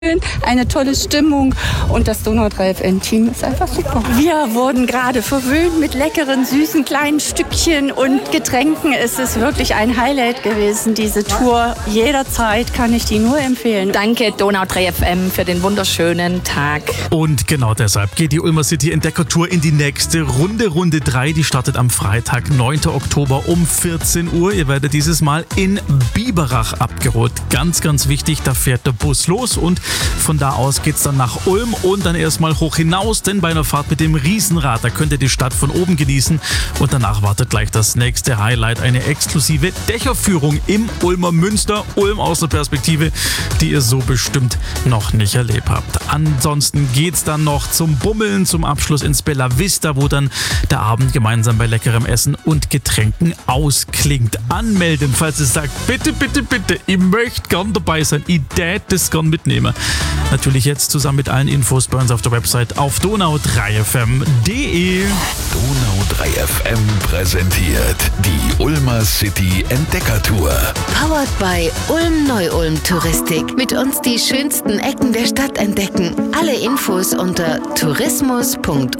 Eine tolle Stimmung und das Donau 3 FM-Team ist einfach super. Wir wurden gerade verwöhnt mit leckeren, süßen, kleinen Stückchen und Getränken. Es ist wirklich ein Highlight gewesen, diese Tour. Jederzeit kann ich die nur empfehlen. Danke Donau 3 FM für den wunderschönen Tag. Und genau deshalb geht die Ulmer City Entdeckertour in die nächste Runde. Runde 3, die startet am Freitag, 9. Oktober um 14 Uhr. Ihr werdet dieses Mal in Biberach abgeholt. Ganz, ganz wichtig, da fährt der Bus los und von da aus geht's dann nach Ulm und dann erstmal hoch hinaus, denn bei einer Fahrt mit dem Riesenrad, da könnt ihr die Stadt von oben genießen und danach wartet gleich das nächste Highlight, eine exklusive Dächerführung im Ulmer Münster, Ulm aus der Perspektive, die ihr so bestimmt noch nicht erlebt habt. Ansonsten geht's dann noch zum Bummeln, zum Abschluss ins Bella Vista, wo dann der Abend gemeinsam bei leckerem Essen und Getränken ausklingt. Anmelden, falls ihr sagt, bitte, bitte, bitte, ich möchte gern dabei sein, ich tät das gern mitnehmen. Natürlich jetzt zusammen mit allen Infos bei uns auf der Website auf donau3fm.de. Donau 3 FM präsentiert die Ulmer City Entdeckertour. Powered by Ulm Neu-Ulm Touristik. Mit uns die schönsten Ecken der Stadt entdecken. Alle Infos unter tourismus.ulm.at.